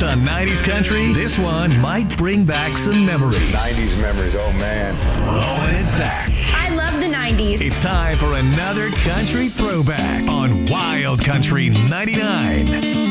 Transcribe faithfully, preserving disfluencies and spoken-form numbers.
First on nineties Country, this one might bring back some memories. nineties memories, oh man. Throwing it back. I love the nineties. It's time for another country throwback on Wild Country ninety-nine.